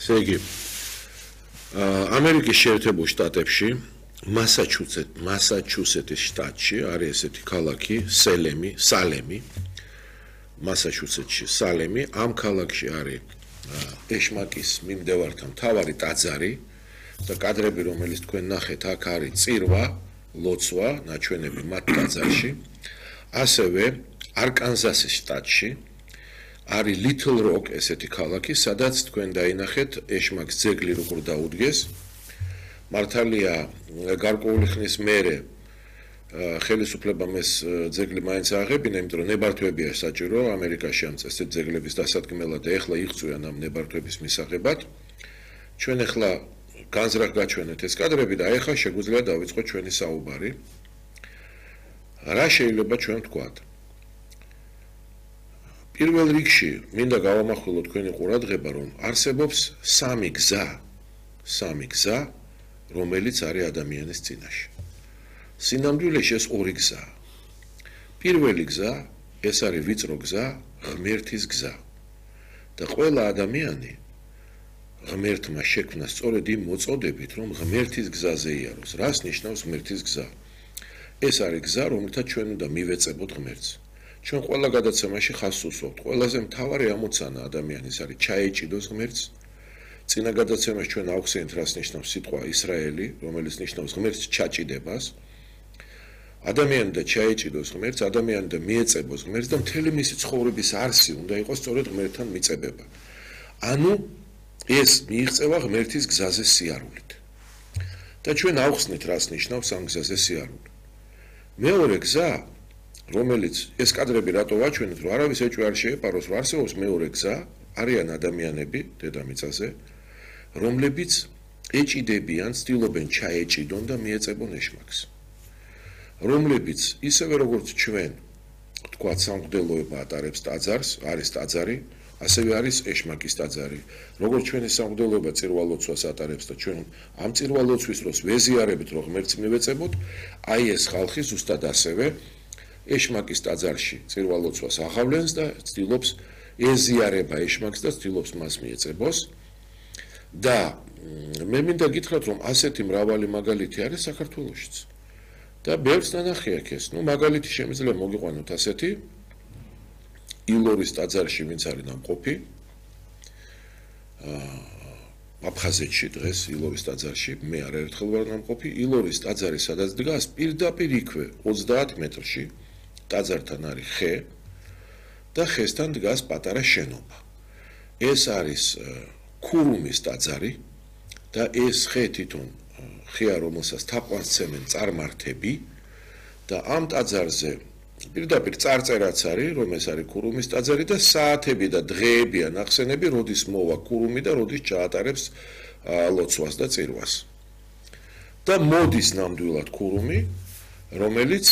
ესე იგი, ამერიკის შეერთებულ შტატებში, მასაჩუსეტის შტატში არის ესეთი ქალაქი სალემი, მასაჩუსეტში სალემი, ამ ქალაქში არის ეშმაკის მიმდევართა მთავარი ტაძარი და კადრები, რომელიც თქვენ ნახეთ, აქ არის წირვა, ლოცვა, ნაჩვენები მათ ტაძარში. ასევე არკანზასის შტატში არის Little Rock ესეთი ქალაქი, სადაც თქვენ დაინახეთ ეშმაკის ძეგლი როგორ დაუდგეს. მართალია გარკვეული ხნის მერე ხელისუფლებამ ეს ძეგლი მაინც აღებინა, იმიტომ რომ ნებართვებია საჭირო ამერიკაში ამ წესით ძეგლების დასადგმელად და ეხლა იღწვიან ამ ნებართვების მისაღებად. ჩვენ ეხლა განზრახ გაჩვენეთ ეს კადრები და ეხლა შეგვიძლია დავიწყოთ ჩვენი საუბარი. რა შეიძლება ჩვენ ვთქვათ? პირველ რიგში მინდა გავამახვილოთ თქვენი ყურადღება, რომ არსებობს სამი გზა, რომელიც არის ადამიანის წინაშე. სინამდვილეში ეს ორი გზაა. პირველი გზა, ეს არის ვიწრო გზა, ღმერთის გზა. და ყველა ადამიანი ღმერთმა შექმნა სწორედ იმ მოწოდებით, რომ ღმერთის გზაზე იაროს. რას ნიშნავს ღმერთის გზა? ეს არის გზა, რომელთაც ჩვენ უნდა მივეწებოთ ღმერთს. ჩვენ ყველა გადაცემაში ხაზს უსვამთ. ყველაზე მთავარი ამოცანა ადამიანის არის ჩაეჭიდოს ღმერთს. წინა გადაცემაში ჩვენ ავხსენეთ, რას ნიშნავს სიტყვა ისრაელი, რომელიც ნიშნავს ღმერთს ჩაჭიდებას. ადამიანი და ჩაეჭიდოს ღმერთს, ადამიანი და მიეწებოს ღმერთს და მთელი მისი ცხოვრების არსი უნდა იყოს სწორედ ღმერთთან მიწებება. ანუ ეს მიიღწევა ღმერთის გზაზე სიარულით. და ჩვენ ავხსნით, რას ნიშნავს ამ გზაზე სიარული. მეორე გზა, რომელიც ეს კადრები რატო ვაჩვენეთ, რომ არავის ეჭვი არ შეეპაროს, რომ არსებობს მეორე გზა, არიან ადამიანები დედამიწაზე, რომლებიც ეჭიდებიან, ცდილობენ ჩაეჭიდონ და მიეწებონ ეშმაკს. რომლებიც ისევე როგორც ჩვენ, თქვათ, სამღვდელოება ატარებს ტაძარს, არის ტაძარი, ასევე არის ეშმაკის ტაძარი. როგორც ჩვენი სამღვდელოება წირვალოცვას ატარებს და ჩვენ ამ წირვალოცვის დროს ვეზიარებით, რომ ღმერთს მივეწებოთ, აი ეს ხალხი ზუსტად ასევე ეშმაკის ტაძარში წირვალოცვას აღავლენს და ცდილობს ეზიარება ეშმაკს და ცდილობს მას მიეწებოს. და მე მინდა გითხრათ, რომ ასეთი მრავალი მაგალითი არის საქართველოშიც. და ბევრს ნანახი აქ ეს. მაგალითი შემიძლია მოგიყვანოთ ასეთი ილორის ტაძარში, ვინც არის ნამყოფი. აფხაზეთში დღეს ილორის ტაძარში, მე არაერთხელ ვარ ნამყოფი. ილორის ტაძარი სადაც დგას, პირდაპირ იქვე 30 მეტრში ტაძართან არის ხე და ხესთან დგას პატარა შენობა. ეს არის ქურუმის ტაძარი და ეს ხე თვითონ ხეა, რომელსაც თაყვანსცემენ წარმართები და ამ ტაძარზე პირდაპირ წარწერაც არის, რომ ეს არის ქურუმის ტაძარი და საათები და დღეებია ნახსენები, როდის მოვა ქურუმი და როდის ჩაატარებს ლოცვას და წირვას. და მოდის ნამდვილად ქურუმი, რომელიც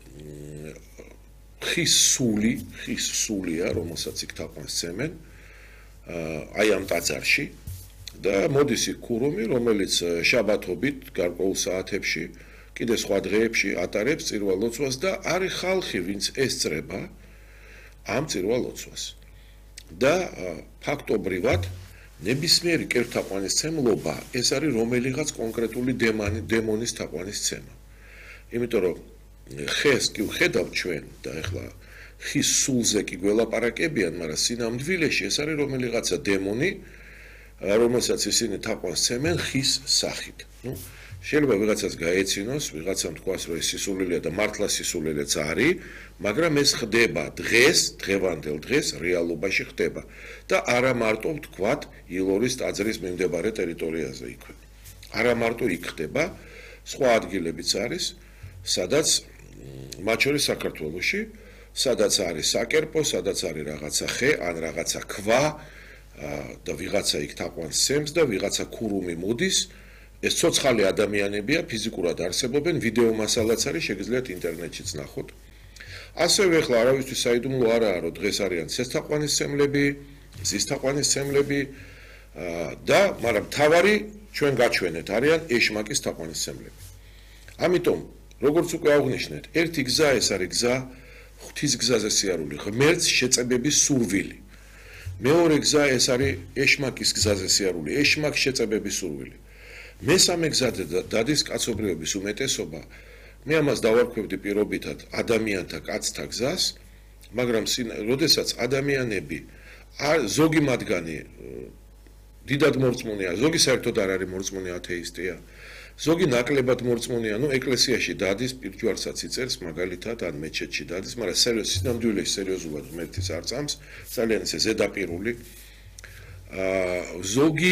ხის სულია, რომელსაც იქ თაყვანსცემენ, აი ამ ტაძარში და მოდის იქ ქურუმი, რომელიც შაბათობით გარკვეულ საათებში კიდე სხვა დღეებში ატარებს წირვალოცვას და არის ხალხი, ვინც ესწრება ამ წირვალოცვას. და ფაქტობრივად ნებისმიერი კერძთაყვანისცემლობა ეს არის რომელიღაც კონკრეტული დემონის თაყვანისცემა. იმიტომ რომ ხეს კი ვხედავთ ჩვენ და ეხლა ხის სულზე კი გველაპარაკებიან, მაგრამ სინამდვილეში ეს არის რომელიღაცა დემონი, რომელსაც ისინი თაყვანსცემენ ხის სახით. შეიძლება ვიღაცას გაეცინოს, ვიღაცამ თქვას, რომ ეს სისულელეა და მართლა სისულელეც არის, მაგრამ ეს ხდება დღევანდელ დღეს რეალობაში ხდება და არა მარტო ვთქვათ ილორის ტაძრის მიმდებარე ტერიტორიაზე იქვე. არა მარტო იქ ხდება, სხვა ადგილებიც არის, სადაც მათ შორის საქართველოში, სადაც არის საკერპო, სადაც არის რაღაცა ხე ან რაღაცა ქვა და ვიღაცა იქ თაყვანსცემს და ვიღაცა ქურუმი მოდის. ეს ცოცხალი ადამიანებია, ფიზიკურად არსებობენ, ვიდეო მასალაც არის, შეგიძლიათ ინტერნეტშიც ნახოთ. ასევე ახლა არავისთვის საიდუმლო არაა, რომ დღეს არიან ცესთაყვანისცემლები, ზისთაყვანისცემლები და მაგრამ თავარი ჩვენ გაჩვენეთ არიან ეშმაკის თაყვანისცემლები. ამიტომ როგორც უკვე აღვნიშნეთ, ერთი გზა ეს არის გზა ღვთის გზაზე სიარული, ღმერთს შეწებების სურვილი. მეორე გზა ეს არის ეშმაკის გზაზე სიარული, ეშმაკს შეწებების სურვილი. მესამე გზა დადის კაცობრიობის უმეტესობა. მე ამას დავარქვევდი პირობითად ადამიანთა კაცთა გზას, მაგრამ როდესაც ადამიანები ზოგი მათგანი დიდად მორწმუნეა, ზოგი საერთოდ არ არის მორწმუნე ათეისტია, ზოგი ნაკლებად მორწმუნეა, ეკლესიაში დადის პირჯვარსაც იწერს მაგალითად ან მეჩეთში დადის, მაგრამ სინამდვილეში სერიოზულად ღმერთის არ წამს, ძალიან ესე ზედაპირული. ზოგი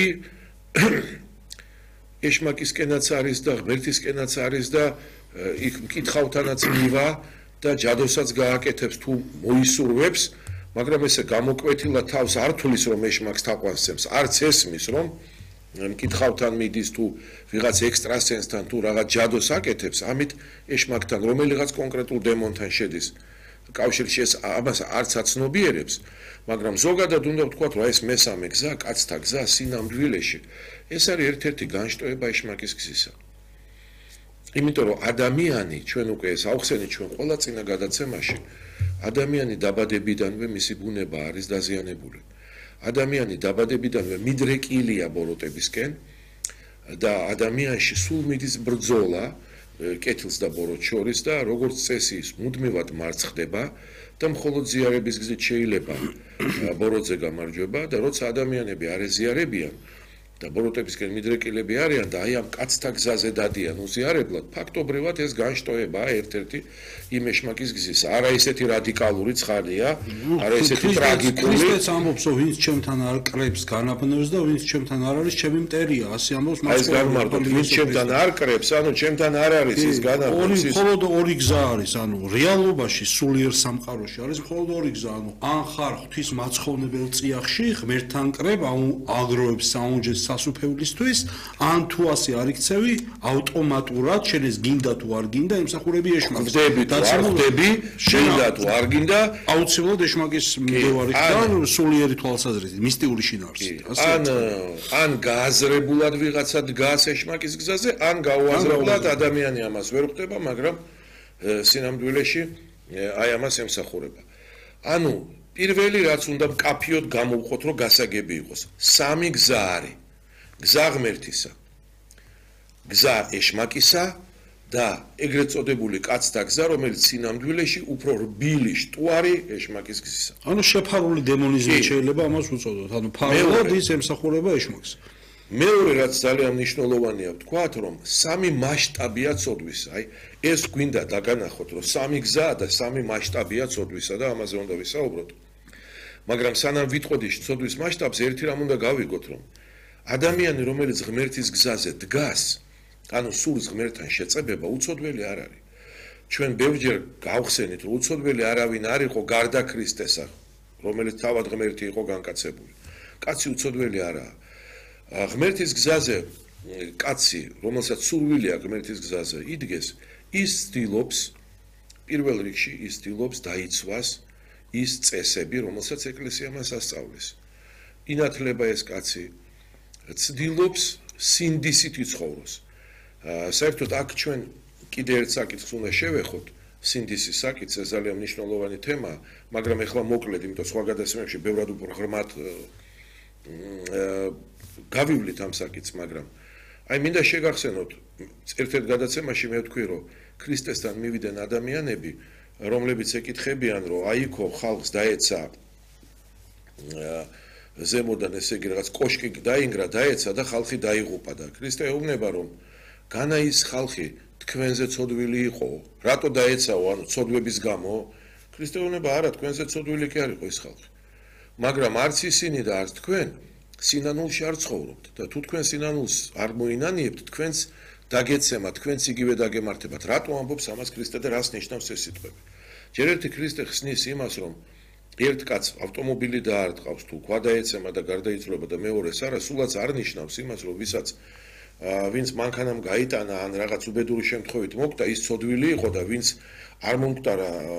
ეშმაკისკენაც არის და ღმერთისკენაც არის და იქ მკითხავთანაც მივა და ჯადოსაც გააკეთებს თუ მოისურვებს, მაგრამ ესე გამოკვეთილად თავს არ თulis რომ ეშმაკს თაყვანს, არც ესმის რომ მკითხავთან მიდის თუ ვიღაც ექსტრასენსთან თუ რაღაც ჯადოს აკეთებს, ამით ეშმაკთან რომელიღაც კონკრეტულ დემონთან შედის კავშირში ეს ამას არც აცნობიერებს, მაგრამ ზოგადად უნდა ვთქვათ, რომ ეს მესამე გზა, კაცთა გზა სინამდვილეში, ეს არის ერთ-ერთი განშტოება ეშმაკის გზისა. იმიტომ რომ ადამიანი, ჩვენ უკვე ეს ავხსენით ჩვენ ყველა წინა გადაცემაში, ადამიანი დაბადებიდანვე მისი ბუნება არის დაზიანებული. ადამიანი დაბადებიდანვე მიდრეკილია ბოროტებისკენ და ადამიანში სულ მიდის ბრძოლა კეთილს და ბოროტს შორის და როგორც წესი ის მუდმივად მარცხდება და მხოლოდ ზიარების გზით შეიძლება ბოროტზე გამარჯვება და როცა ადამიანები არ ეზიარებიან და ბოროტებისკენ მიდრეკილები არიან და აი ამ კაცთა გზაზე დადიან უზიარებლად, ფაქტობრივად ეს განშტოებაა ერთ-ერთი იმ ეშმაკის გზის. არა ესეთი რადიკალური ცხადია, არა ესეთი ტრაგიკული. ქრისტეც ამბობს, რომ ვინც ჩემთან არ კრებს განაბნევს და ვინც ჩემთან არ არის, ჩემი მტერია, ასე ამბობს მას. ეს გამარტოთ, ვინც ჩემთან არ კრებს, ანუ ჩემთან არ არის ის განაბნევს. მხოლოდ ორი გზა არის, ანუ რეალობაში სულიერ სამყაროში არის მხოლოდ ორი გზა, ანუ ან ხარ ღვთის მაცხოვნებელ წიაღში, ღმერთთან კრებ, აგროვებს საუნჯეს სასუფევლისთვის, ან თუ ასე არ იქცევი, ავტომატურად შენ ეს გინდა თუ არ გინდა, ემსახურები ეშმაკს. ხვდები, შენდა თუ არ გინდა, აუცილებლად ეშმაკის მდევარი და სულიერი თვალსაზრისით, მისტიური შინაარსით. ან გააზრებულად ვიღაცა დგას ეშმაკის გზაზე, ან გაუაზრებლად ადამიანი ამას ვერ ხვდება, მაგრამ სინამდვილეში აი ამას ემსახურება. ანუ პირველი რაც უნდა მკაფიოდ გამოვყოთ, რომ გასაგები იყოს. სამი გზა არის. გზა ღმერთისა, გზა ეშმაკისა და ეგრეთ წოდებული კაცთა გზა, რომელიც სინამდვილეში უფრო რბილი შტუარი ეშმაკის გზისა. ანუ შეფარული დემონიზმი შეიძლება ამას უწოდოთ. ანუ ფარულად ის ემსახურება ეშმაკს. მეორე რაც ძალიან მნიშვნელოვანია ვთქვათ, რომ სამი მასშტაბია ცოდვისა. აი ეს გვინდა დაგანახოთ, რომ სამი გზაა და სამი მასშტაბია ცოდვისა და ამაზე უნდა ვისაუბროთ. მაგრამ სანამ ვიტყოდი ცოდვის მასშტაბს, ერთი რამ უნდა გავიგოთ, რომ ადამიანი, რომელიც ღმერთის გზაზე დგას, ანუ სურს ღმერთთან შეწებება, უცოდველი არ არის. ჩვენ ბევრჯერ გავხსენით, რომ უცოდველი არავინ არ იყო გარდა ქრისტესა, რომელიც თავად ღმერთი იყო განკაცებული. კაცი უცოდველი არაა. ღმერთის გზაზე კაცი, რომელსაც სურვილი აქვს ღმერთის გზაზე იდგეს, ის ცდილობს, პირველ რიგში ის ცდილობს დაიცვას ის წესები, რომელსაც ეკლესია მას ასწავლის. ინათლება ეს კაცი, ცდილობს სინდისით იცხოვროს. საერთოდ აქ ჩვენ კიდე ერთ საკითხს უნდა შევეხოთ, სინდისის საკითხს, ეს ძალიან მნიშვნელოვანი თემაა, მაგრამ ეხლა მოკლედ, იმიტომ სხვა გადაცემებში ბევრად უფრო ღრმად გავივლით ამ საკითხს, მაგრამ აი მინდა შეგახსენოთ, ერთ-ერთ გადაცემაში მე ვთქვი, რომ ქრისტესთან მივიდნენ ადამიანები, რომლებიც ეკითხებიან, რომ აიქო ხალხს დაეცა ზემოდან ესე იგი რაღაც კოშკი დაინგრა, დაეცა და ხალხი დაიღუპა და ქრისტე ეუბნება, რომ განა ის ხალხი თქვენზე ცოდვილი იყო, რატო დაეცაო, ანუ ცოდვების გამო? ქრისტე ეუბნება, არა, თქვენზე ცოდვილი კი არ იყო ის ხალხი. მაგრამ არც ისინი და არც თქვენ სინანულში არ ცხოვრობთ და თუ თქვენ სინანულს არ მოინანიებთ, თქვენს დაგეცემა, თქვენს იგივე დაგემართებათ. რატო ამბობს ამას ქრისტე და რას ნიშნავს ეს სიტყვები? ჯერ ერთი ქრისტე ხსნის იმას, რომ ერთ კაცს ავტომობილი დაარტყავს თუ ქვა დაეცემა და გარდაიცვლება და მეორეს არა, სულაც არ ნიშნავს იმას, რომ ვინც მანქანამ გაიტანა ან რაღაც უბედური შემთხვევით მოკვდა, ის ცოდვილი იყო და ვინც არ მომკვდარა